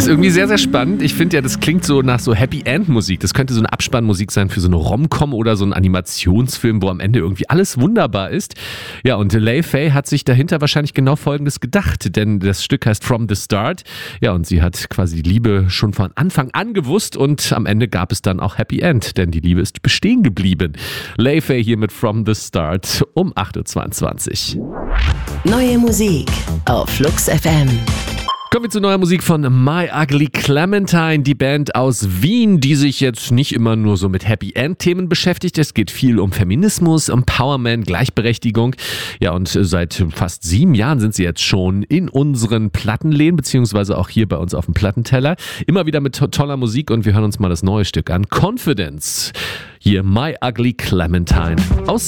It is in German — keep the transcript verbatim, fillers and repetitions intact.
irgendwie sehr, sehr spannend. Ich finde ja, das klingt so nach so Happy End Musik. Das könnte so eine Abspannmusik sein für so eine Rom-Com oder so einen Animationsfilm, wo am Ende irgendwie alles wunderbar ist. Ja, und Lay Fey hat sich dahinter wahrscheinlich genau Folgendes gedacht, denn das Stück heißt From the Start. Ja, und sie hat quasi die Liebe schon von Anfang an gewusst und am Ende gab es dann auch Happy End, denn die Liebe ist bestehen geblieben. Lay Fey hier mit From the Start um acht Uhr zweiundzwanzig. Neue Musik auf Flux F M. Kommen wir zu neuer Musik von My Ugly Clementine, die Band aus Wien, die sich jetzt nicht immer nur so mit Happy-End-Themen beschäftigt. Es geht viel um Feminismus, Empowerment, Gleichberechtigung. Ja, und seit fast sieben Jahren sind sie jetzt schon in unseren Plattenläden, beziehungsweise auch hier bei uns auf dem Plattenteller. Immer wieder mit to- toller Musik und wir hören uns mal das neue Stück an. Confidence. Hier My Ugly Clementine aus